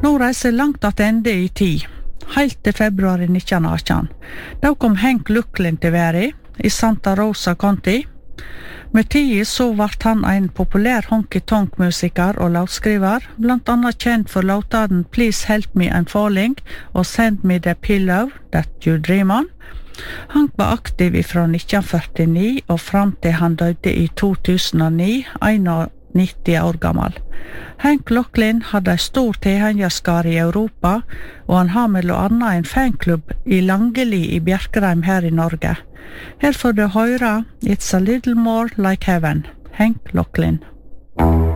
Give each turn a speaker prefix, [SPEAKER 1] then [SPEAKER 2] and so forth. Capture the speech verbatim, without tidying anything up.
[SPEAKER 1] Nå reiser langt attende i tid, helt til februar nitten atten. Da kom Hank Lucklin til verden i Santa Rosa County. Med tida så vart han en populær honky-tonk-musiker og låtskriver, blant annet kjent for låtene Please Help Me I'm Falling og Send Me the Pillow That You Dream On. Hank var aktiv fra nitten førtini og fram til han døde i to tusen og ni, nittien år gammel. Hank Lucklin hadde en stor tilhengerskare i Europa, og han har mellom annet en fanklubb i Langeli i Bjerkreim her i Norge. Her får du høre It's a Little More Like Heaven, Hank Lucklin.